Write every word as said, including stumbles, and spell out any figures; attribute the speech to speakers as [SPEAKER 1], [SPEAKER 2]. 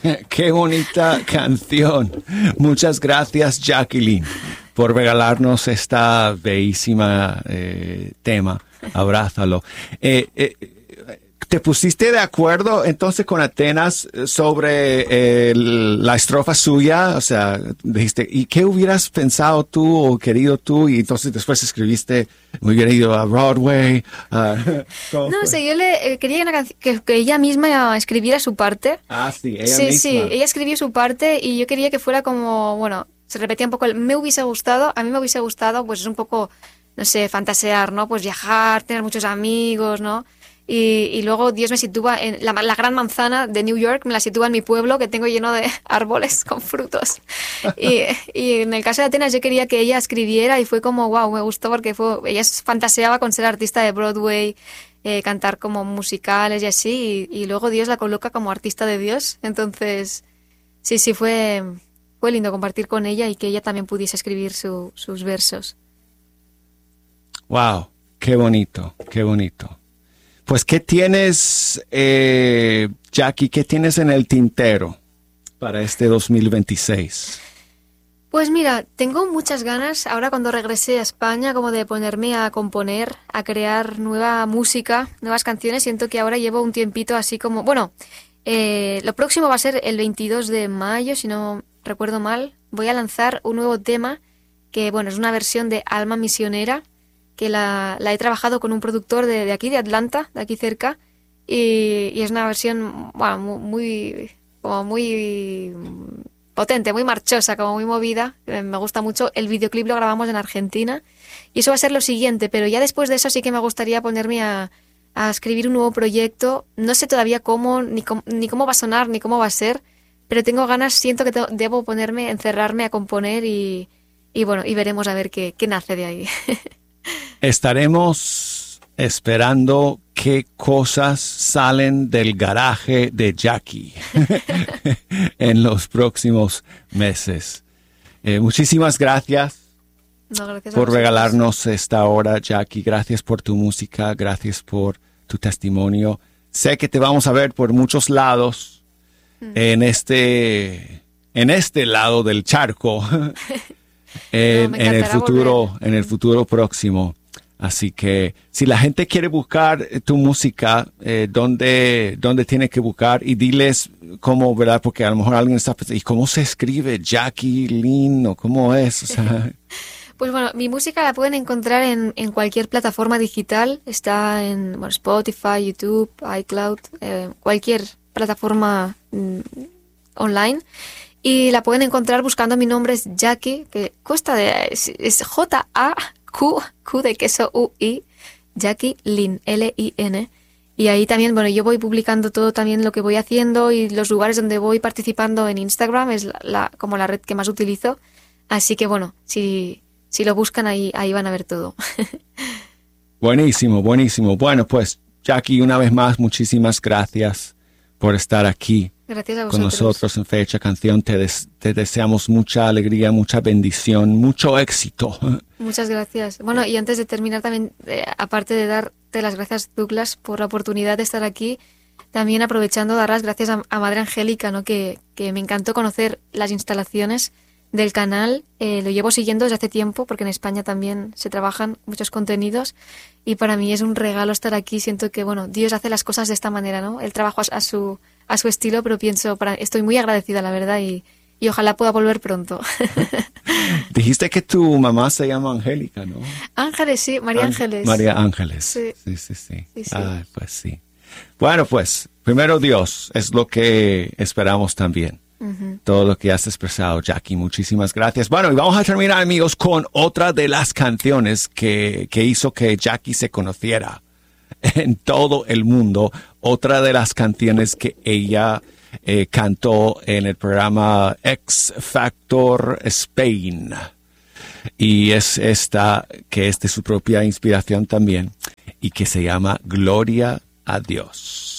[SPEAKER 1] Qué bonita canción. Muchas gracias, Jacqueline, por regalarnos esta bellísima eh, tema. Abrázalo. Eh, eh, ¿Te pusiste de acuerdo entonces con Atenas sobre eh, la estrofa suya? O sea, dijiste, ¿y qué hubieras pensado tú o querido tú? Y entonces después escribiste, me hubiera ido a Broadway. Uh,
[SPEAKER 2] no sé, yo le eh, quería una canción que, que ella misma escribiera su parte.
[SPEAKER 1] Ah, sí, ella
[SPEAKER 2] sí,
[SPEAKER 1] misma.
[SPEAKER 2] Sí, ella escribió su parte y yo quería que fuera como, bueno, se repetía un poco, el, me hubiese gustado, a mí me hubiese gustado, pues es un poco, no sé, fantasear, ¿no? Pues viajar, tener muchos amigos, ¿no? Y, y luego Dios me sitúa en la, la gran manzana de New York, me la sitúa en mi pueblo que tengo lleno de árboles con frutos. Y, y en el caso de Atenas yo quería que ella escribiera y fue como, wow, me gustó porque fue, ella fantaseaba con ser artista de Broadway, eh, cantar como musicales y así, y, y luego Dios la coloca como artista de Dios. Entonces, sí, sí, fue, fue lindo compartir con ella y que ella también pudiese escribir su, sus versos.
[SPEAKER 1] Wow, qué bonito, qué bonito. Pues, ¿qué tienes, eh, Jackie, qué tienes en el tintero para este dos mil veintiséis?
[SPEAKER 2] Pues mira, tengo muchas ganas, ahora cuando regresé a España, como de ponerme a componer, a crear nueva música, nuevas canciones. Siento que ahora llevo un tiempito así como... Bueno, eh, lo próximo va a ser el veintidós de mayo, si no recuerdo mal. Voy a lanzar un nuevo tema que, bueno, es una versión de Alma Misionera, que la, la he trabajado con un productor de, de aquí, de Atlanta, de aquí cerca, y, y es una versión bueno, muy, como muy potente, muy marchosa, como muy movida, me gusta mucho. El videoclip lo grabamos en Argentina, y eso va a ser lo siguiente, pero ya después de eso sí que me gustaría ponerme a, a escribir un nuevo proyecto. No sé todavía cómo, ni cómo, ni cómo va a sonar, ni cómo va a ser, pero tengo ganas, siento que te, debo ponerme, encerrarme a componer, y, y bueno, y veremos a ver qué, qué nace de ahí.
[SPEAKER 1] Estaremos esperando qué cosas salen del garaje de Jackie en los próximos meses. Eh, muchísimas gracias,
[SPEAKER 2] no, gracias
[SPEAKER 1] por regalarnos esta hora, Jackie. Gracias por tu música, gracias por tu testimonio. Sé que te vamos a ver por muchos lados mm. en este en este lado del charco en, no, en el futuro volver. en el futuro próximo. Así que si la gente quiere buscar tu música, eh, ¿dónde, ¿dónde tiene que buscar? Y diles cómo, ¿verdad? Porque a lo mejor alguien está pensando, ¿y cómo se escribe Jacqueline? ¿O cómo es? O sea,
[SPEAKER 2] pues bueno, mi música la pueden encontrar en, en cualquier plataforma digital. Está en bueno, Spotify, YouTube, iCloud, eh, cualquier plataforma mm, online. Y la pueden encontrar buscando mi nombre, es Jackie, que cuesta de... es, es J A Q, Q de queso U I, Jackie Lin, L I N. Y ahí también, bueno, yo voy publicando todo también lo que voy haciendo y los lugares donde voy participando en Instagram, es la, la, como la red que más utilizo. Así que bueno, si, si lo buscan ahí, ahí van a ver todo.
[SPEAKER 1] Buenísimo, buenísimo. Bueno, pues Jackie, una vez más, muchísimas gracias por estar aquí.
[SPEAKER 2] Gracias a vosotros.
[SPEAKER 1] Con nosotros en Fecha Canción. Te, des, te deseamos mucha alegría, mucha bendición, mucho éxito.
[SPEAKER 2] Muchas gracias. Bueno, y antes de terminar también, eh, aparte de darte las gracias, Douglas, por la oportunidad de estar aquí, también aprovechando dar las gracias a, a Madre Angélica, ¿no? que, que me encantó conocer las instalaciones del canal. Eh, lo llevo siguiendo desde hace tiempo, porque en España también se trabajan muchos contenidos, y para mí es un regalo estar aquí. Siento que, bueno, Dios hace las cosas de esta manera, ¿no? Él trabaja a su... a su estilo, pero pienso, para, estoy muy agradecida, la verdad, y, y ojalá pueda volver pronto.
[SPEAKER 1] Dijiste que tu mamá se llama Angélica, ¿no?
[SPEAKER 2] Ángeles, sí, María Ángel, Ángeles.
[SPEAKER 1] María Ángeles.
[SPEAKER 2] Sí,
[SPEAKER 1] sí, sí. sí.
[SPEAKER 2] sí, sí.
[SPEAKER 1] Ah, pues sí. Bueno, pues, primero Dios es lo que esperamos también. Uh-huh. Todo lo que has expresado, Jackie, muchísimas gracias. Bueno, y vamos a terminar, amigos, con otra de las canciones que, que hizo que Jackie se conociera en todo el mundo. Otra de las canciones que ella eh, cantó en el programa X Factor Spain. Y es esta, que es de su propia inspiración también, y que se llama Gloria a Dios.